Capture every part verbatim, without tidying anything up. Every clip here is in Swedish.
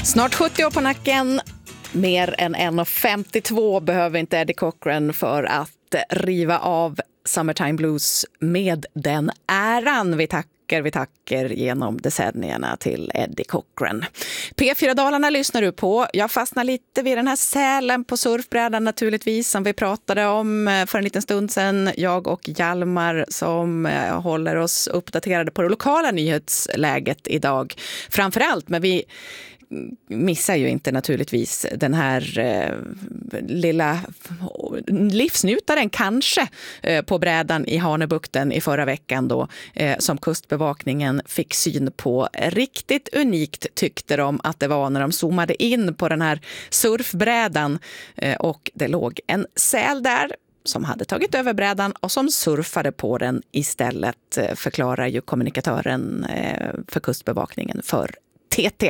Snart sjuttio år på nacken. Mer än en komma femtiotvå behöver inte Eddie Cochran för att riva av Summertime Blues med den äran. Vi tackar, vi tackar genom decennierna till Eddie Cochran. P fyra Dalarna lyssnar du på. Jag fastnar lite vid den här sälen på surfbrädan naturligtvis som vi pratade om för en liten stund sedan. Jag och Hjalmar som håller oss uppdaterade på det lokala nyhetsläget idag. Framförallt, men vi missar ju inte naturligtvis den här eh, lilla livsnjutaren kanske eh, på brädan i Hanöbukten i förra veckan då eh, som kustbevakningen fick syn på. Riktigt unikt tyckte de att det var när de zoomade in på den här surfbrädan eh, och det låg en säl där som hade tagit över brädan och som surfade på den istället, eh, förklarar ju kommunikatören eh, för kustbevakningen för T T.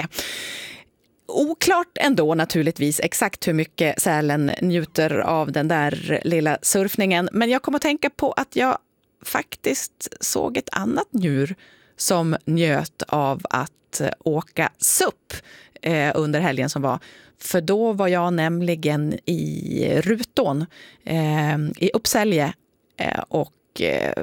Oklart ändå naturligtvis exakt hur mycket sälen njuter av den där lilla surfningen. Men jag kom att tänka på att jag faktiskt såg ett annat djur som njöt av att åka supp eh, under helgen som var. För då var jag nämligen i Rutån eh, i Uppsälje eh, och eh,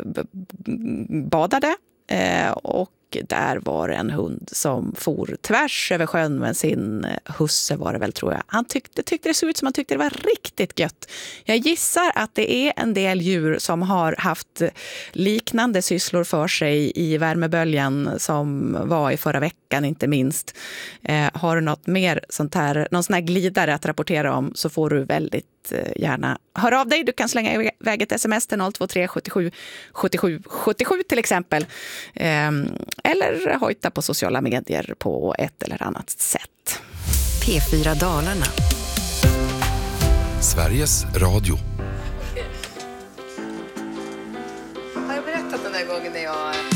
badade eh, och där var en hund som for tvärs över sjön med sin husse var det väl tror jag. Han tyckte, tyckte det såg ut som han tyckte det var riktigt gött. Jag gissar att det är en del djur som har haft liknande sysslor för sig i värmeböljan som var i förra veckan inte minst. Eh, har du något mer sånt här, någon sån här glidare att rapportera om så får du väldigt gärna höra av dig. Du kan slänga iväg ett sms till noll två tre sjuttiosju sjuttiosju sjuttiosju till exempel. Ehm, eller hojta på sociala medier på ett eller annat sätt. P fyra Dalarna. Sveriges Radio. Har jag berättat den där gången när jag